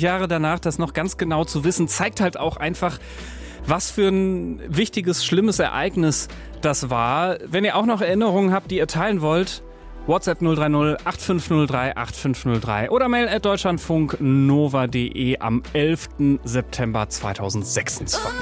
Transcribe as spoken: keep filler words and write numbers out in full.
Jahre danach das noch ganz genau zu wissen, zeigt halt auch einfach, was für ein wichtiges, schlimmes Ereignis das war. Wenn ihr auch noch Erinnerungen habt, die ihr teilen wollt, WhatsApp null drei null acht fünf null drei acht fünf null drei oder mail at deutschlandfunknova punkt de am elften September zweitausendsechsundzwanzig.